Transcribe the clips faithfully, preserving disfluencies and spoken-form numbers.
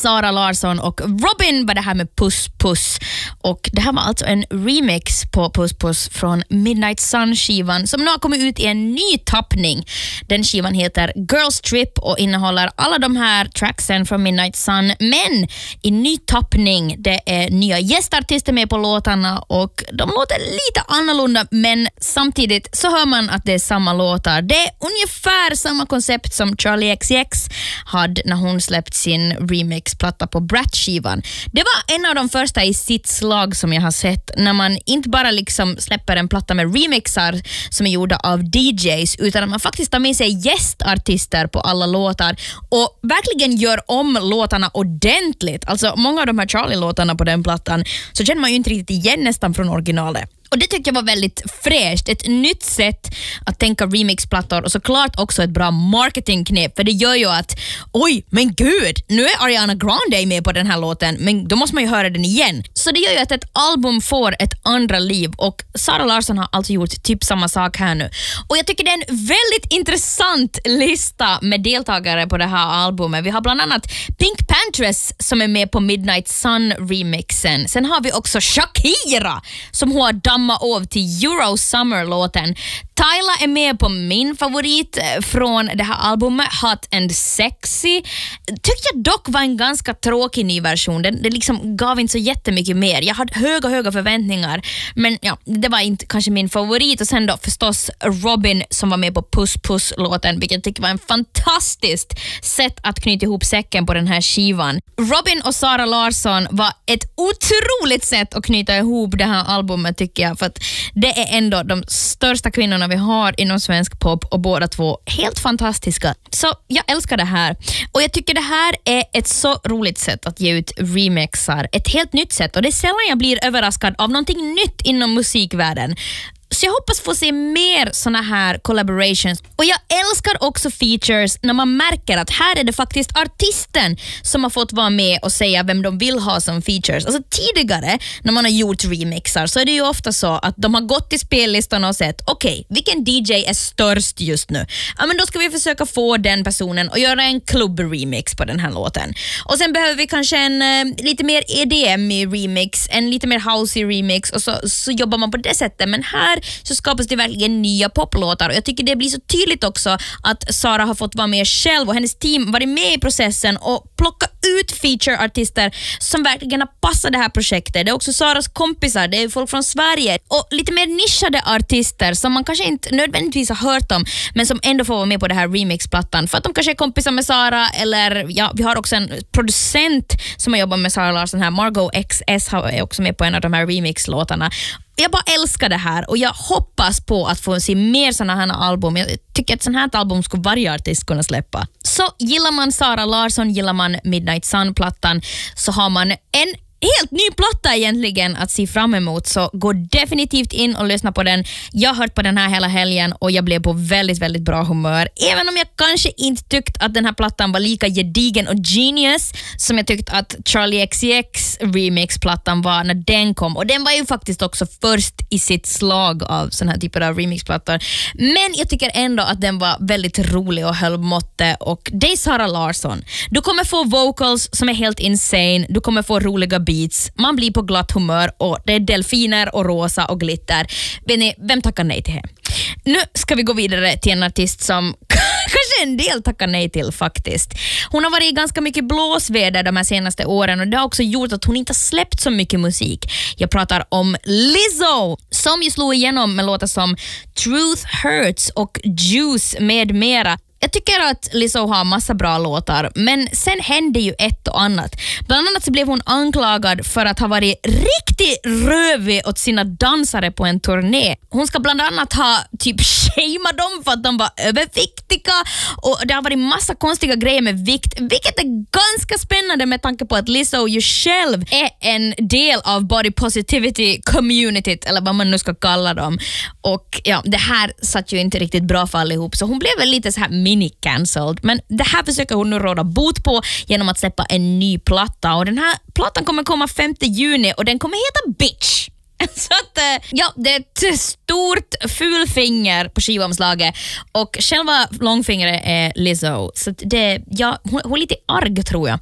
Sara Larsson och Robin var det här med Puss Puss. Och det här var alltså en remix på Puss Puss från Midnight Sun-skivan som nu har kommit ut i en ny tappning. Den skivan heter Girls Trip och innehåller alla de här tracksen från Midnight Sun. Men i ny tappning, det är nya gästartister med på låtarna och de låter lite annorlunda, men samtidigt så hör man att det är samma låtar. Det är ungefär samma koncept som Charlie X C X hade när hon släppt sin remixplatta på Brat-skivan. Det var en av de första i sitt slag som jag har sett när man inte bara liksom släpper en platta med remixar som är gjorda av D Js, utan att man faktiskt tar med sig gästartister på alla låtar och verkligen gör om låtarna ordentligt. Alltså många av de här Charlie-låtarna på den plattan så känner man ju inte riktigt igen nästan från originalet. Och det tycker jag var väldigt fräscht. Ett nytt sätt att tänka remixplattor och såklart också ett bra marketingknep. För det gör ju att, oj, men gud, nu är Ariana Grande med på den här låten. Men då måste man ju höra den igen. Så det gör ju att ett album får ett andra liv. Och Sara Larsson har alltså gjort typ samma sak här nu. Och jag tycker det är en väldigt intressant lista med deltagare på det här albumet. Vi har bland annat Pink Panthers som är med på Midnight Sun-remixen. Sen har vi också Shakira som har damma av till Euro Summer-låten. Tyla är med på min favorit från det här albumet, Hot and Sexy. Tyckte jag dock var en ganska tråkig ny version. Den, det liksom gav inte så jättemycket mer. Jag hade höga, höga förväntningar. Men ja, det var inte kanske min favorit. Och sen då förstås Robin som var med på Puss Puss-låten, vilket jag tycker var en fantastiskt sätt att knyta ihop säcken på den här skivan. Robin och Sara Larsson var ett otroligt sätt att knyta ihop det här albumet tycker jag. För att det är ändå de största kvinnorna vi har inom svensk pop och båda två helt fantastiska. Så jag älskar det här. Och jag tycker det här är ett så roligt sätt att ge ut remixar. Ett helt nytt sätt. Och det är sällan jag blir överraskad av någonting nytt inom musikvärlden. Så jag hoppas få se mer såna här collaborations. Och jag älskar också features när man märker att här är det faktiskt artisten som har fått vara med och säga vem de vill ha som features. Alltså tidigare när man har gjort remixar så är det ju ofta så att de har gått till spellistan och sett okej, okay, vilken D J är störst just nu? Ja, men då ska vi försöka få den personen och göra en klubb-remix på den här låten. Och sen behöver vi kanske en eh, lite mer E D M-remix, en lite mer housey-remix och så, så jobbar man på det sättet. Men här så skapas det verkligen nya poplåtar och jag tycker det blir så tydligt också att Sara har fått vara med själv och hennes team varit med i processen och plocka ut feature-artister som verkligen har passat det här projektet. Det är också Saras kompisar, det är folk från Sverige och lite mer nischade artister som man kanske inte nödvändigtvis har hört om men som ändå får vara med på det här remixplattan för att de kanske är kompisar med Sara eller ja, vi har också en producent som har jobbat med Sara Larsson här, Margot X S är också med på en av de här remixlåtarna. Jag bara älskar det här och jag hoppas på att få se mer såna här album. Jag tycker att sån här album skulle varje artist kunna släppa. Så gillar man Sara Larsson, gillar man Midnight Sun-plattan så har man en helt ny platta egentligen att se fram emot, så gå definitivt in och lyssna på den. Jag har hört på den här hela helgen och jag blev på väldigt, väldigt bra humör. Även om jag kanske inte tyckt att den här plattan var lika gedigen och genius som jag tyckte att Charlie X C X remixplattan var när den kom. Och den var ju faktiskt också först i sitt slag av sån här typer av remixplattor. Men jag tycker ändå att den var väldigt rolig och höll måtte. Och det är Sara Larsson. Du kommer få vocals som är helt insane. Du kommer få roliga beats. Man blir på glatt humör och det är delfiner och rosa och glitter. Vet ni, vem tackar nej till det? Nu ska vi gå vidare till en artist som kanske en del tackar nej till faktiskt. Hon har varit i ganska mycket blåsväder de här senaste åren och det har också gjort att hon inte har släppt så mycket musik. Jag pratar om Lizzo som ju slog igenom med låtar som Truth Hurts och Juice med mera. Jag tycker att Lizzo har massa bra låtar, men sen hände ju ett och annat. Bland annat så blev hon anklagad för att ha varit riktigt rövig åt sina dansare på en turné. Hon ska bland annat ha typ shameat dem för att de var överviktiga och det har varit massa konstiga grejer med vikt, vilket är ganska spännande med tanke på att Lizzo ju själv är en del av body positivity communityt, eller vad man nu ska kalla dem. Och ja, det här satt ju inte riktigt bra för allihop, så hon blev väl lite så här mini-cancelled. Men det här försöker hon nu råda bot på genom att släppa en ny platta. Och den här plattan kommer komma femte juni och den kommer heta Bitch. Så att, ja, det är ett stort fulfinger på skivomslaget och själva långfingret är Lizzo. Så det, ja, hon, hon är lite arg tror jag.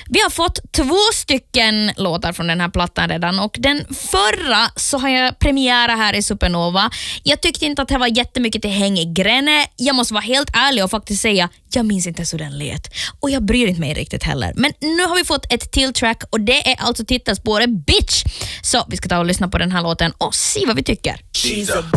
Vi har fått två stycken låtar från den här plattan redan och den förra så har jag premiära här i Supernova. Jag tyckte inte att det var jättemycket till häng i gränne. Jag måste vara helt ärlig och faktiskt säga jag minns inte så den lät. Och jag bryr inte mig riktigt heller. Men nu har vi fått ett till track och det är alltså titelspåret Bitch. Så vi ska ta och lyssna på den här låten och se vad vi tycker.